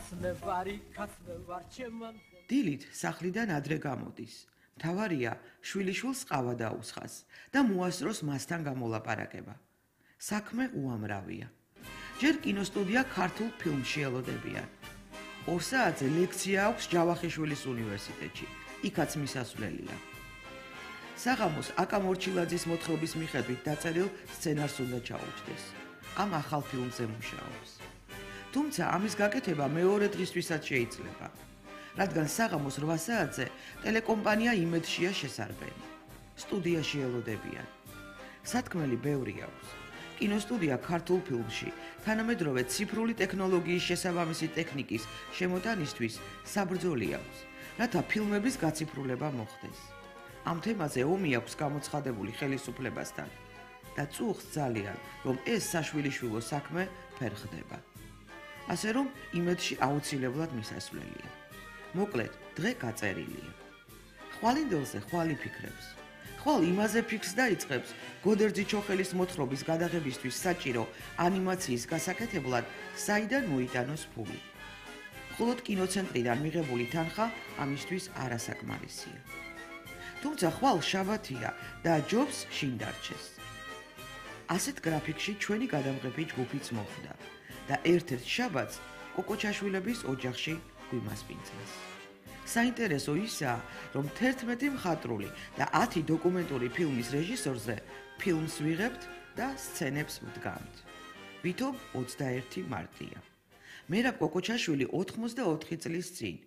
დილით სახლიდან ადრე გამოდის. მთავარია შვილიშვილს ყავა დაუსხას და მოასწროს მასთან გამოლაპარაკება. საქმე უამრავია. ჯერ კინოსტუდია ქართულ ფილმში ელოდებიან. 2 საათზე ლექცია აქვს ჯავახიშვილის უნივერსიტეტში. იქაც მისასვლელია. საღამოს აკა მორჩილაძის მოთხრობის მიხედვით დაწერილ სცენარს უნდა ჩაუჯდეს. ამ ახალ ფილმზე მუშაობს. თუმცა ამის გაკეთება მეორე დღისთვისაც შეიძლება. რადგან საღამოს 8 საათზე ტელეკომპანია იმედშია შესარბენი. სტუდიაში ელოდებიან. სათქმელი ბევრი აქვს. კინოსტუდია ქართულ ფილმში თანამედროვე ციფრული ტექნოლოგიის შესაბამისი ტექნიკის შემოტანისთვის საბრძოლი აქვს, რათა ფილმების გაციფრულება მოხდეს. ამ თემაზე ომი აქვს გამოცხადებული ხელისუფლებასთან და წუხს ძალიან, რომ ეს საშვილიშვილო საქმე ფერხდება. ასე რომ იმედში აუცილებლად მისასვლელია. მოკლედ, დღე გაწერილია. ხვალინდელზე ხვალი ფიქრებს. ხვალ იმაზე ფიქრს დაიწყებს, გოდერძი ჩოხელის მოთხრობის გადაღებისთვის საჭირო ანიმაციის გასაკეთებლად საიდან მოიტანოს ფული. მხოლოდ კინოცენტრიდან მიღებული თანხა ამისთვის არასაკმარისია. თუმცა ხვალ შაბათია და ჯობს შინ დარჩეს. ასეთ გრაფიკში ჩვენი გადამღები ჯგუფიც მოხვდა და ერთ-ერთ შაბათს კოკოჩაშვილების ოჯახში გვიმასპინძლეს. საინტერესო ისაა, რომ 11 მხატვრული და 10 დოკუმენტური ფილმის რეჟისორზე ფილმს ვიღებთ და სცენებს ვდგამთ. ვითომ 21 მარტია. მერაბ კოკოჩაშვილი 84 წლის წინ,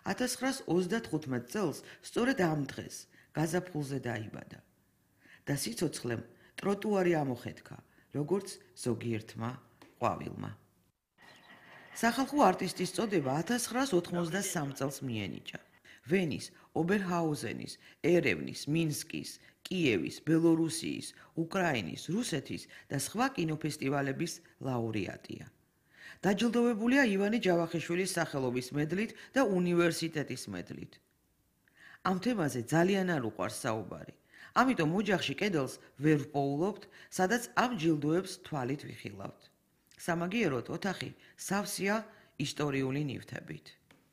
1935 წელს სწორედ ამ დღეს გაზაფხულზე დაიბადა და სიცოცხლემ ტროტუარი ამოხეთქა, როგორც ზოგიერთმა ყვავილმა. სახალხო არტისტის წოდება 1983 წელს მიენიჭა. ვენის, ობერჰაუზენის, ერევნის, მინსკის, კიევის, ბელორუსიის, უკრაინის, რუსეთის და სხვა კინოფესტივალების ლაურეატია. დაჯილდოვებულია ივანე ჯავახიშვილის სახელობის მედლით და უნივერსიტეტის მედლით. ამ თემაზე ძალიან არ უყვარს საუბარი. ამიტომ ოჯახში კედელს ვერ ვპოულობთ, სადაც ამ ჯილდოებს თვალით ვიხილავთ. სამაგიეროდ ოთახი სავსეა ისტორიული ნივთებით.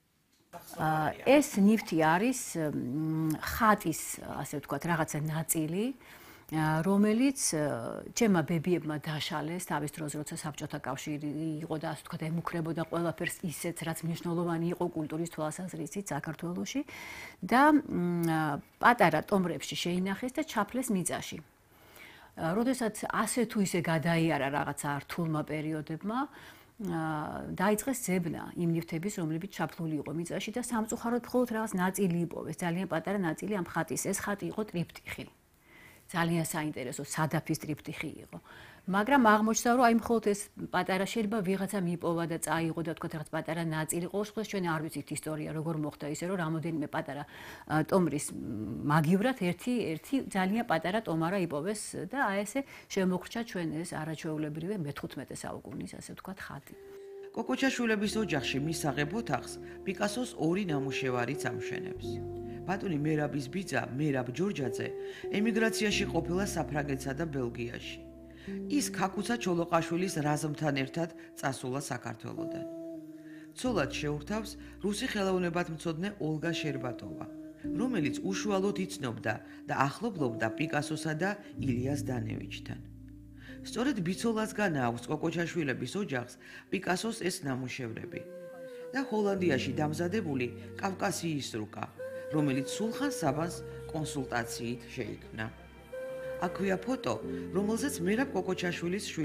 ეს ნივთი არის ხატის, ასე ვთქვათ, რაღაცა ნაწილი, რომელიც ჩემმა ბებიებმა დაშალეს თავის დროს, როცა საბჭოთა კავშირი იყო და ასე ვთქვათ, ემუქრებოდა ყველაფერს ისეთ, რაც მნიშვნელოვანი იყო კულტურის თვალსაზრისით საქართველოში და პატარა ტომრებში შეინახეს და ჩაფლეს მიწაში. როდესაც ასე თუ ისე გადაიარა რაღაცა რთულმა პერიოდებმა, დაიწყეს ძებნა იმ ნივთების, რომლებიც ჩაფლული იყო მიწაში და სამწუხაროდ მხოლოდ რაღაც ნაწილი იპოვეს, ძალიან პატარა ნაწილი ამ ხატის. ეს ხატი იყო ტრიპტიხი. ძალიან საინტერესო სადაფის ტრიპტიხი იყო. მაგრამ აღმოჩნდა, რომ აი მხოლოდ ეს პატარა შეიძლება ვიღაცამ იპოვა და წაიღო და თქვათ რაღაც პატარა ნაწილი. ყოველ შემთხვევაში ჩვენ არ ვიცით ისტორია როგორ მოხდა ისე, რომ რამოდენიმე პატარა ტომრის მაგივრად ერთი ძალიან პატარა ტომარა იპოვეს და აი ესე შემოხრჩა ჩვენ ეს არაჩვეულებრივი მე-15 საუკუნის ასე ვთქვათ ხატი. კოკოჩაშვილების ოჯახში მისაღებ ოთახს პიკასოს 2 ნამუშევარიც ამშვენებს. ბატონი მერაბის ბიძა მერაბ ჯორჯაძე ემიგრაციაში ყოფილა საფრანგეთსა და ბელგიაში. ის ქაკუცა ჩოლოყაშვილის რაზმთან ერთად წასულა საქართველოდან. ცოლად შეურთავს რუსი ხელოვნებათმცოდნე ოლგა შერბატოვა, რომელიც უშუალოდ იცნობდა და ახლობლობდა პიკასოსა და ილიას დანევიჩთან. სწორედ ბიცოლასგან აქვს კოკოჩაშვილების ოჯახს პიკასოს ეს ნამუშევრები და ჰოლანდიაში დამზადებული კავკასიის რუკა, რომელიც სულხან საბანს კონსულტაციით შეიქმნა. აქვეა ფოტო, რომელზეც მერაბ კოკოჩაშვილის